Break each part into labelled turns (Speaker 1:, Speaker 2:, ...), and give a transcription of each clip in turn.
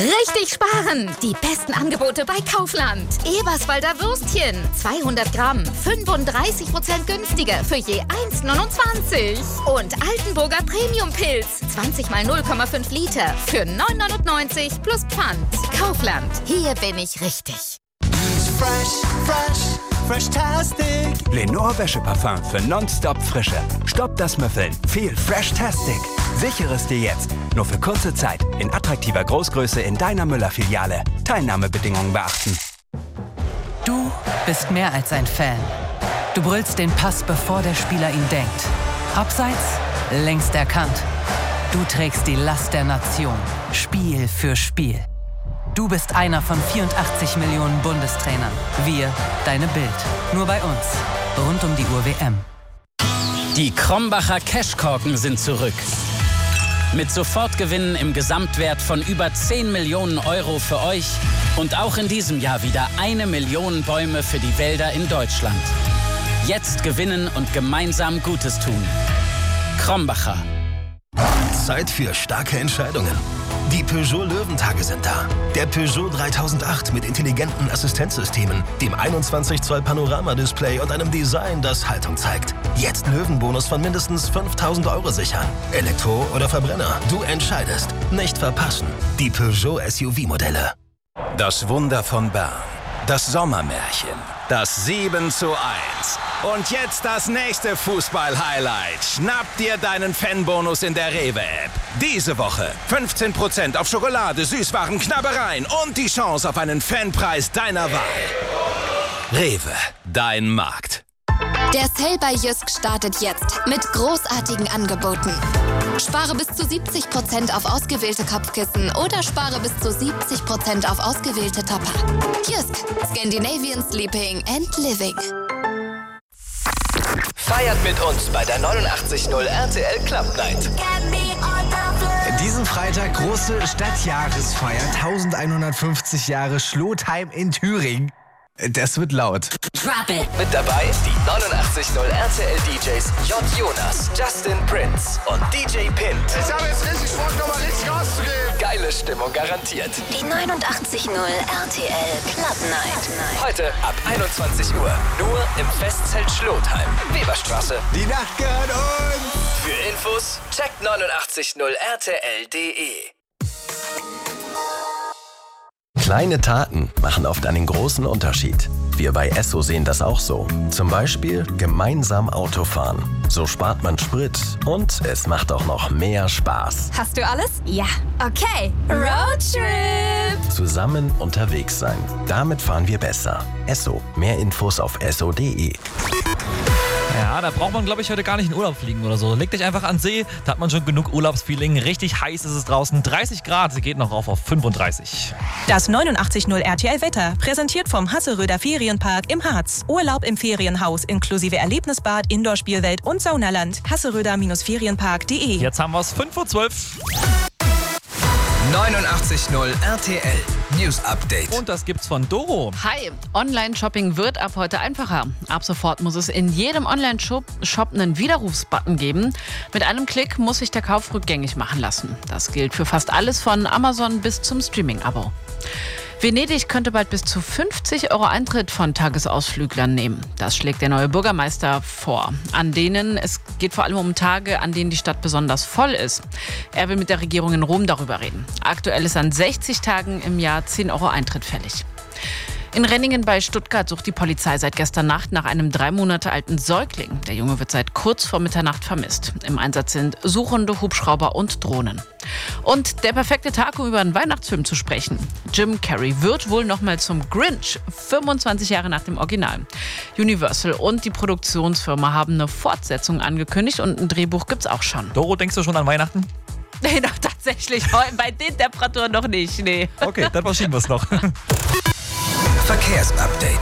Speaker 1: Richtig sparen! Die besten Angebote bei Kaufland. Eberswalder Würstchen, 200 Gramm, 35% günstiger für je 1,29. Und Altenburger Premium-Pilz, 20 mal 0,5 Liter für 9,99 plus Pfand. Kaufland, hier bin ich richtig.
Speaker 2: Fresh-tastic.
Speaker 3: Lenore Wäscheparfum für nonstop Frische. Stoppt das Müffeln. Viel Fresh-tastic. Sichere es dir jetzt. Nur für kurze Zeit. In attraktiver Großgröße in deiner Müller-Filiale. Teilnahmebedingungen beachten.
Speaker 4: Du bist mehr als ein Fan. Du brüllst den Pass, bevor der Spieler ihn denkt. Abseits, längst erkannt. Du trägst die Last der Nation. Spiel für Spiel. Du bist einer von 84 Millionen Bundestrainern. Wir, deine Bild. Nur bei uns. Rund um die Uhr WM.
Speaker 5: Die Krombacher Cashkorken sind zurück. Mit Sofortgewinnen im Gesamtwert von über 10 Millionen Euro für euch und auch in diesem Jahr wieder 1 Million Bäume für die Wälder in Deutschland. Jetzt gewinnen und gemeinsam Gutes tun. Krombacher.
Speaker 6: Zeit für starke Entscheidungen. Die Peugeot Löwentage sind da. Der Peugeot 3008 mit intelligenten Assistenzsystemen, dem 21 Zoll Panoramadisplay und einem Design, das Haltung zeigt. Jetzt Löwenbonus von mindestens 5.000 Euro sichern. Elektro oder Verbrenner, du entscheidest. Nicht verpassen. Die Peugeot SUV-Modelle.
Speaker 3: Das Wunder von Bern. Das Sommermärchen. Das 7:1. Und jetzt das nächste Fußball-Highlight. Schnapp dir deinen Fanbonus in der Rewe-App. Diese Woche 15% auf Schokolade, Süßwaren, Knabbereien und die Chance auf einen Fanpreis deiner Wahl. Rewe, dein Markt.
Speaker 7: Der Sale bei Jysk startet jetzt mit großartigen Angeboten. Spare bis zu 70% auf ausgewählte Kopfkissen oder spare bis zu 70% auf ausgewählte Topper. Jysk, Scandinavian Sleeping and Living.
Speaker 8: Feiert mit uns bei der 89.0 RTL Club Night.
Speaker 9: Diesen Freitag große Stadtjahresfeier, 1150 Jahre Schlotheim in Thüringen. Das wird laut.
Speaker 8: Mit dabei die 89.0 RTL DJs J. Jonas, Justin Prince und DJ Pint.
Speaker 10: Ich habe jetzt richtig Bock, nochmal richtig Gas zu geben.
Speaker 8: Geile Stimmung garantiert.
Speaker 7: Die 89.0 RTL Club Night.
Speaker 8: Heute ab 21 Uhr. Nur im Festzelt Schlotheim. Weberstraße.
Speaker 9: Die Nacht gehört uns.
Speaker 8: Für Infos checkt 89.0rtl.de.
Speaker 6: Kleine Taten machen oft einen großen Unterschied. Wir bei Esso sehen das auch so. Zum Beispiel gemeinsam Autofahren. So spart man Sprit und es macht auch noch mehr Spaß.
Speaker 11: Hast du alles? Ja. Okay. Roadtrip.
Speaker 6: Zusammen unterwegs sein. Damit fahren wir besser. Esso. Mehr Infos auf esso.de.
Speaker 12: Ja, da braucht man, glaube ich, heute gar nicht in Urlaub fliegen oder so. Legt euch einfach an See, da hat man schon genug Urlaubsfeeling. Richtig heiß ist es draußen. 30 Grad, sie geht noch rauf auf 35.
Speaker 13: Das 89.0 RTL Wetter, präsentiert vom Hasseröder Ferienpark im Harz. Urlaub im Ferienhaus inklusive Erlebnisbad, Indoor-Spielwelt und Saunaland. Hasseröder-Ferienpark.de.
Speaker 12: Jetzt haben wir es 5:12 Uhr.
Speaker 8: 89.0 RTL News Update.
Speaker 12: Und das gibt's von Doro.
Speaker 14: Hi, Online-Shopping wird ab heute einfacher. Ab sofort muss es in jedem Online-Shop einen Widerrufsbutton geben. Mit einem Klick muss sich der Kauf rückgängig machen lassen. Das gilt für fast alles von Amazon bis zum Streaming-Abo. Venedig könnte bald bis zu 50 Euro Eintritt von Tagesausflüglern nehmen. Das schlägt der neue Bürgermeister vor. Es geht vor allem um Tage, an denen die Stadt besonders voll ist. Er will mit der Regierung in Rom darüber reden. Aktuell ist an 60 Tagen im Jahr 10 Euro Eintritt fällig. In Renningen bei Stuttgart sucht die Polizei seit gestern Nacht nach einem 3 Monate alten Säugling. Der Junge wird seit kurz vor Mitternacht vermisst. Im Einsatz sind suchende Hubschrauber und Drohnen. Und der perfekte Tag, um über einen Weihnachtsfilm zu sprechen. Jim Carrey wird wohl nochmal zum Grinch, 25 Jahre nach dem Original. Universal und die Produktionsfirma haben eine Fortsetzung angekündigt und ein Drehbuch gibt's auch schon.
Speaker 12: Doro, denkst du schon an Weihnachten?
Speaker 14: Nee, doch, tatsächlich. Bei den Temperaturen noch nicht, nee.
Speaker 12: Okay, dann verschieben wir es noch.
Speaker 8: Verkehrsupdate.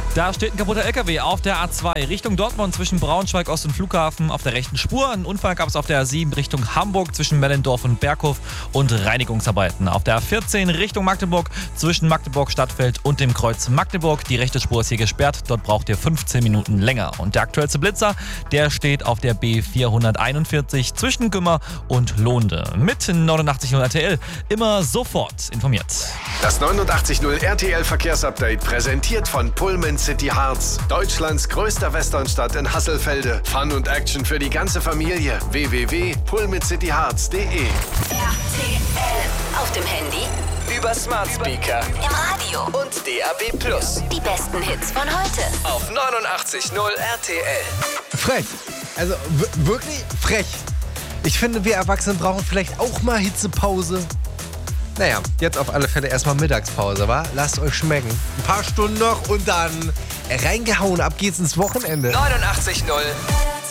Speaker 12: Da steht ein kaputter LKW auf der A2 Richtung Dortmund zwischen Braunschweig Ost und Flughafen auf der rechten Spur. Einen Unfall gab es auf der A7 Richtung Hamburg zwischen Mellendorf und Berghof und Reinigungsarbeiten. Auf der A14 Richtung Magdeburg zwischen Magdeburg Stadtfeld und dem Kreuz Magdeburg. Die rechte Spur ist hier gesperrt. Dort braucht ihr 15 Minuten länger. Und der aktuellste Blitzer, der steht auf der B441 zwischen Gümmer und Lohnde. Mit 89.0 RTL immer sofort informiert.
Speaker 2: Das 89.0 RTL Verkehrsupdate präsentiert von Pullman City Harz. Deutschlands größter Westernstadt in Hasselfelde. Fun und Action für die ganze Familie. www.pullmancityharz.de.
Speaker 15: RTL. Auf dem Handy,
Speaker 8: über Smart Speaker,
Speaker 15: im Radio
Speaker 8: und DAB+.
Speaker 15: Die besten Hits von heute.
Speaker 8: Auf 89.0 RTL.
Speaker 9: Frech. Also wirklich frech. Ich finde, wir Erwachsenen brauchen vielleicht auch mal Hitzepause. Naja, jetzt auf alle Fälle erstmal Mittagspause, wa? Lasst euch schmecken. Ein paar Stunden noch und dann reingehauen. Ab geht's ins Wochenende.
Speaker 8: 89.0